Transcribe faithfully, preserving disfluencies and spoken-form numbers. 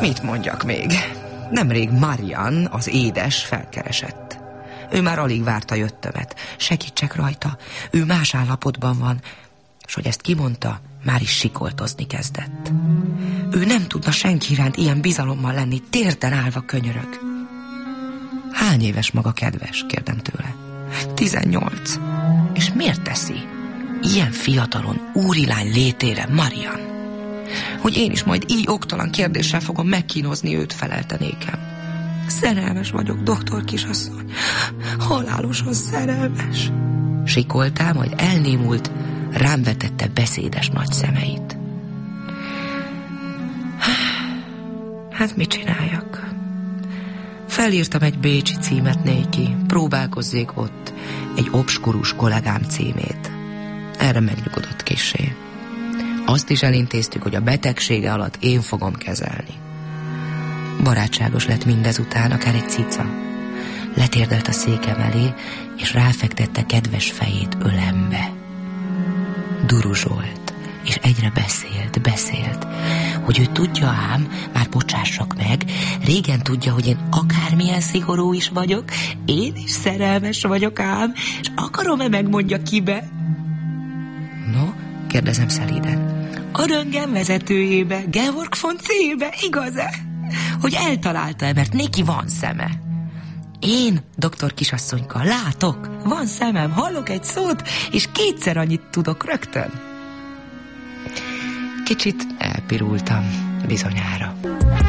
Mit mondjak még? Nemrég Marian, az édes, felkeresett. Ő már alig várta jöttömet. Segítsek rajta. Ő más állapotban van. És hogy ezt kimondta, már is sikoltozni kezdett. Ő nem tudna senki iránt ilyen bizalommal lenni, térden állva könyörög. Hány éves maga, kedves? Kérdem tőle. Tizennyolc. És miért teszi ilyen fiatalon úrilány létére Marian? Hogy én is majd így oktalan kérdéssel fogom megkínozni őt, felelte nékem. Szerelmes vagyok, doktor kisasszony. Halálosan szerelmes. Sikoltál, majd elnémult, rám vetette beszédes nagy szemeit. Hát mit csináljak? Felírtam egy bécsi címet néki, próbálkozzék ott egy obskurus kollégám címét. Erre megnyugodott kissé. Azt is elintéztük, hogy a betegsége alatt én fogom kezelni. Barátságos lett mindezután, akár egy cica. Letérdelt a székem elé, és ráfektette kedves fejét ölembe. Duruzsolt, és egyre beszélt, beszélt, hogy ő tudja ám, már bocsássak meg, régen tudja, hogy én akármilyen szigorú is vagyok, én is szerelmes vagyok ám, és akarom-e megmondja kibe? No, kérdezem szelíden. A röntgen vezetőjébe, Georg von C-be, igaz-e? Hogy eltalálta-e, mert néki van szeme. Én, doktor kisasszonyka, látok, van szemem, hallok egy szót, és kétszer annyit tudok rögtön. Kicsit elpirultam bizonyára.